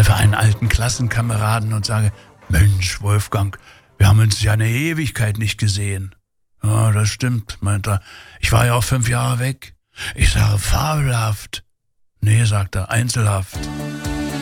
treffe einen alten Klassenkameraden und sage, Mensch, Wolfgang, wir haben uns ja eine Ewigkeit nicht gesehen. Ja, das stimmt, meint er. Ich war ja auch 5 Jahre weg. Ich sage, fabelhaft. Nee, sagt er, einzelhaft.